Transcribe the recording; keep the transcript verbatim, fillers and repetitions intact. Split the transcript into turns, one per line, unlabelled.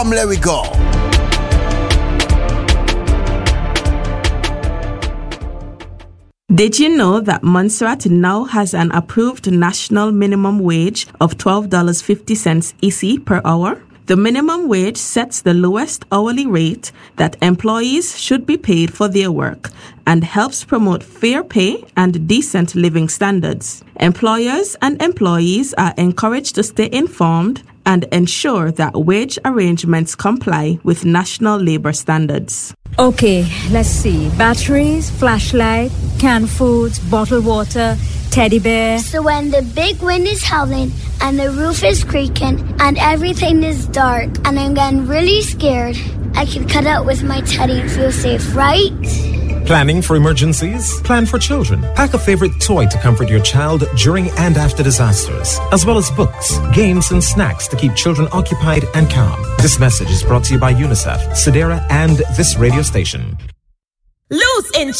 Let we go.
Did you know that Montserrat now has an approved national minimum wage of twelve dollars and fifty cents I C per hour? The minimum wage sets the lowest hourly rate that employees should be paid for their work and helps promote fair pay and decent living standards. Employers and employees are encouraged to stay informed and ensure that wage arrangements comply with national labor standards.
Okay, let's see. Batteries, flashlight, canned foods, bottled water, teddy bear.
So when the big wind is howling and the roof is creaking and everything is dark and I'm getting really scared, I can cut out with my teddy and feel safe, right?
Planning for emergencies? Plan for children. Pack a favorite toy to comfort your child during and after disasters, as well as books, games, and snacks to keep children occupied and calm. This message is brought to you by UNICEF, Sedera, and this radio station.
Loose in